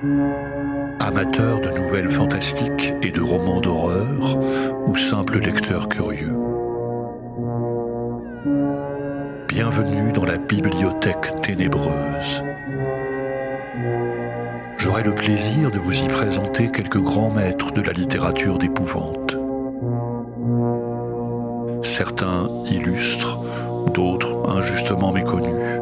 Amateur de nouvelles fantastiques et de romans d'horreur, ou simple lecteur curieux. Bienvenue dans la bibliothèque ténébreuse. J'aurai le plaisir de vous y présenter quelques grands maîtres de la littérature d'épouvante. Certains illustres, d'autres injustement méconnus.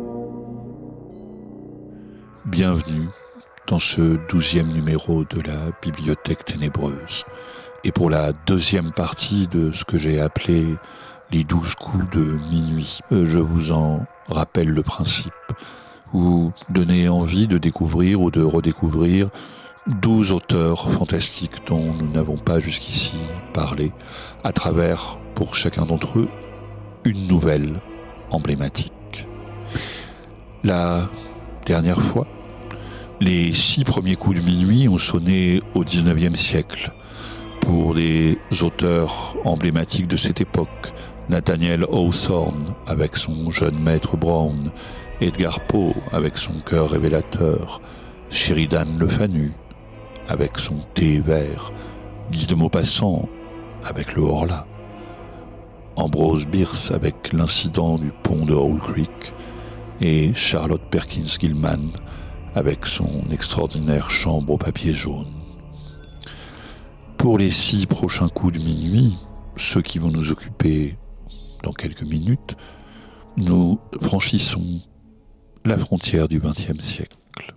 Bienvenue dans ce 12e numéro de la Bibliothèque ténébreuse. Et pour la deuxième partie de ce que j'ai appelé les 12 coups de minuit, je vous en rappelle le principe. Vous donnez envie de découvrir ou de redécouvrir 12 auteurs fantastiques dont nous n'avons pas jusqu'ici parlé, à travers, pour chacun d'entre eux, une nouvelle emblématique. La dernière fois, les 6 premiers coups de minuit ont sonné au XIXe siècle pour des auteurs emblématiques de cette époque. Nathaniel Hawthorne avec son jeune maître Brown, Edgar Poe avec son cœur révélateur, Sheridan Le Fanu avec son thé vert, Guy de Maupassant avec le Horla, Ambrose Bierce avec l'incident du pont de Owl Creek et Charlotte Perkins Gilman avec son extraordinaire chambre au papier jaune. Pour les 6 prochains coups de minuit, ceux qui vont nous occuper dans quelques minutes, nous franchissons la frontière du XXe siècle.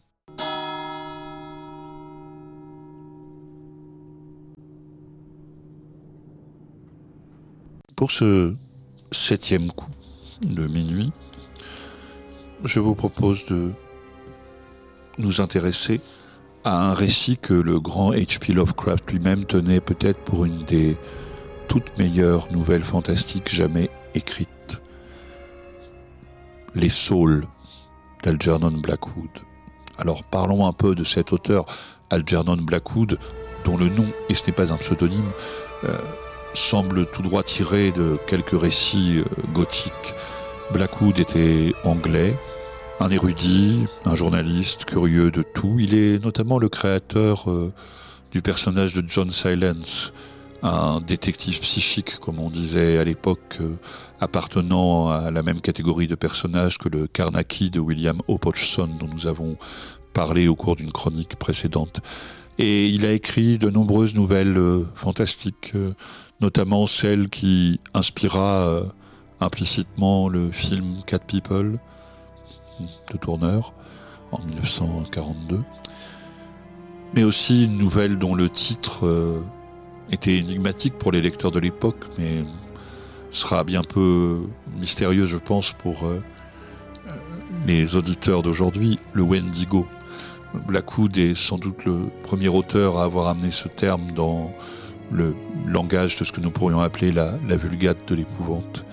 Pour ce 7e coup de minuit, je vous propose de nous intéresser à un récit que le grand H.P. Lovecraft lui-même tenait peut-être pour une des toutes meilleures nouvelles fantastiques jamais écrites. Les Saules d'Algernon Blackwood. Alors parlons un peu de cet auteur Algernon Blackwood, dont le nom, et ce n'est pas un pseudonyme, semble tout droit tiré de quelques récits gothiques. Blackwood était anglais, un érudit, un journaliste curieux de tout. Il est notamment le créateur du personnage de John Silence, un détective psychique, comme on disait à l'époque, appartenant à la même catégorie de personnages que le Carnacki de William Hope Hodgson, dont nous avons parlé au cours d'une chronique précédente. Et il a écrit de nombreuses nouvelles fantastiques, notamment celle qui inspira implicitement le film Cat People de Turner en 1942, mais aussi une nouvelle dont le titre était énigmatique pour les lecteurs de l'époque, mais sera bien peu mystérieux, je pense, pour les auditeurs d'aujourd'hui, le Wendigo. Blackwood est sans doute le premier auteur à avoir amené ce terme dans le langage de ce que nous pourrions appeler la vulgate de l'épouvante.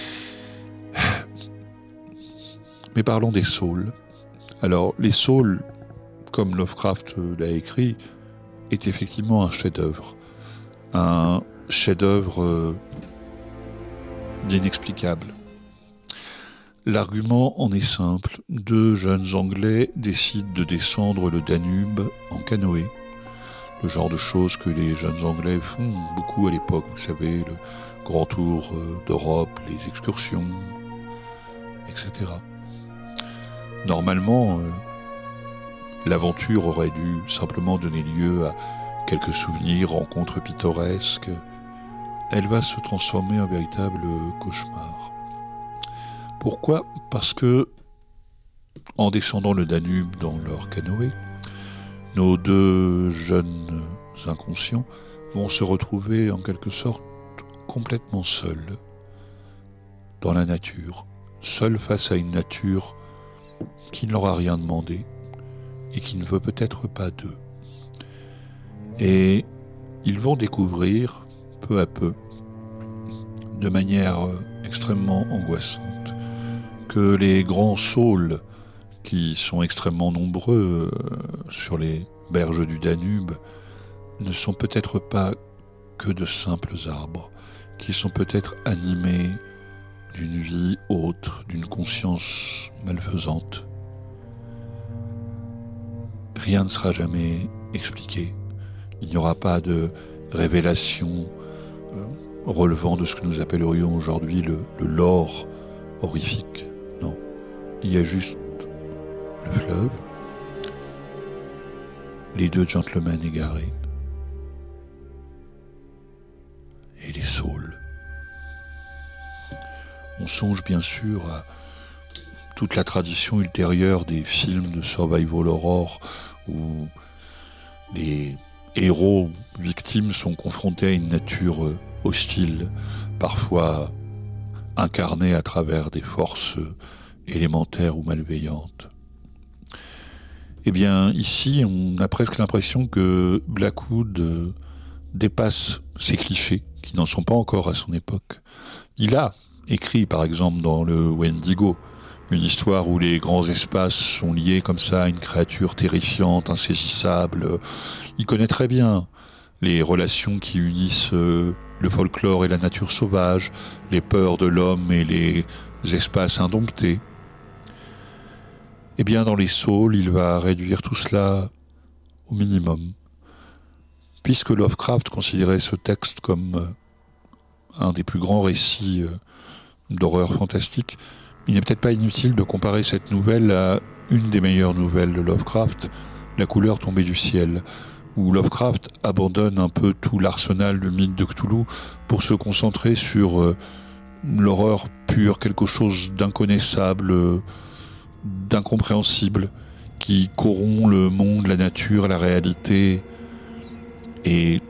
Mais parlons des Saules. Alors, les Saules, comme Lovecraft l'a écrit, est effectivement un chef-d'œuvre. Un chef-d'œuvre d'inexplicable. L'argument en est simple. 2 jeunes Anglais décident de descendre le Danube en canoë. Le genre de choses que les jeunes Anglais font beaucoup à l'époque. Vous savez, le grand tour d'Europe, les excursions, etc. Normalement, l'aventure aurait dû simplement donner lieu à quelques souvenirs, rencontres pittoresques. Elle va se transformer en véritable cauchemar. Pourquoi ? Parce que, en descendant le Danube dans leur canoë, nos 2 jeunes inconscients vont se retrouver en quelque sorte complètement seuls dans la nature, seuls face à une nature qui ne leur a rien demandé et qui ne veut peut-être pas d'eux. Et ils vont découvrir peu à peu, de manière extrêmement angoissante, que les grands saules, qui sont extrêmement nombreux sur les berges du Danube, ne sont peut-être pas que de simples arbres, qui sont peut-être animés d'une vie autre, d'une conscience malfaisante. rien ne sera jamais expliqué. Il n'y aura pas de révélation relevant de ce que nous appellerions aujourd'hui le lore horrifique. Non, il y a juste le fleuve, les deux gentlemen égarés et les saules. On songe bien sûr à toute la tradition ultérieure des films de survival horror où les héros victimes sont confrontés à une nature hostile, parfois incarnée à travers des forces élémentaires ou malveillantes. Eh bien, ici, on a presque l'impression que Blackwood dépasse ces clichés qui n'en sont pas encore à son époque. Il a écrit, par exemple, dans le Wendigo, une histoire où les grands espaces sont liés comme ça à une créature terrifiante, insaisissable. Il connaît très bien les relations qui unissent le folklore et la nature sauvage, les peurs de l'homme et les espaces indomptés. Eh bien, dans les Saules, il va réduire tout cela au minimum. Puisque Lovecraft considérait ce texte comme un des plus grands récits d'horreur fantastique, il n'est peut-être pas inutile de comparer cette nouvelle à une des meilleures nouvelles de Lovecraft, La couleur tombée du ciel, où Lovecraft abandonne un peu tout l'arsenal du mythe de Cthulhu pour se concentrer sur l'horreur pure, quelque chose d'inconnaissable, d'incompréhensible, qui corrompt le monde, la nature, la réalité. Et